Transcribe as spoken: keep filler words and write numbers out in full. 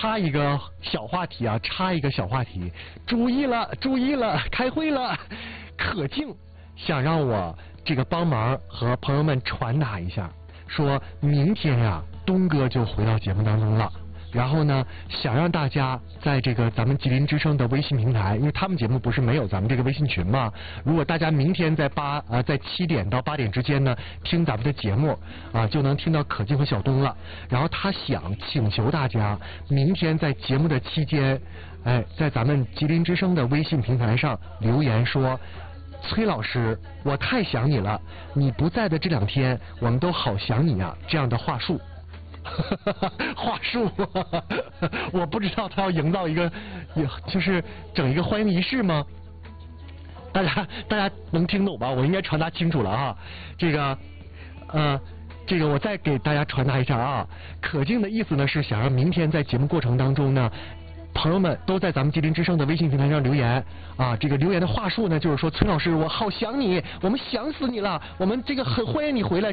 插一个小话题啊，插一个小话题，注意了，注意了，开会了。可静想让我这个帮忙和朋友们传达一下，说明天呀、啊，东哥就回到节目当中了。然后呢，想让大家在这个咱们吉林之声的微信平台，因为他们节目不是没有咱们这个微信群嘛。如果大家明天在八呃在七点到八点之间呢，听咱们的节目啊，就能听到可静和小东了。然后他想请求大家，明天在节目的期间，哎，在咱们吉林之声的微信平台上留言说，崔老师，我太想你了，你不在的这两天，我们都好想你啊，这样的话术。话术，我不知道他要营造一个，就是整一个欢迎仪式吗？大家大家能听懂吧？我应该传达清楚了啊。这个，呃，这个我再给大家传达一下啊。可静的意思呢是想让明天在节目过程当中呢，朋友们都在咱们吉林之声的微信平台上留言啊。这个留言的话术呢，就是说崔老师，我好想你，我们想死你了，我们这个很欢迎你回来。